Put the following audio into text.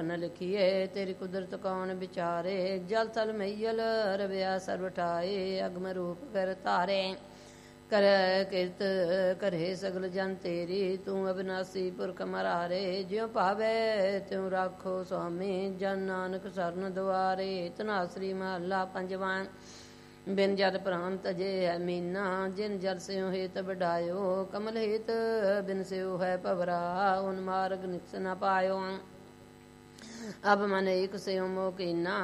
न लिखिए तेरी कुदरत कौन विचारे। जल थल मैयल रविया सर्व ठाए अगम रूप कर तारे। कर किरत करे सगल जन तेरी तू अविनाशी पुरख मरारे। ज्यों भावे त्यों राखो स्वामी जन नानक सरन दुआरे। धनासरी महला पंजवां। बिन जल प्राण तजे है मीना जिन जल स्यों हेत बढ़ायो। कमल हेत बिन स्यों है पवरा उन मार्ग निकस न पायो। अब मन एक स्यों मोह कीना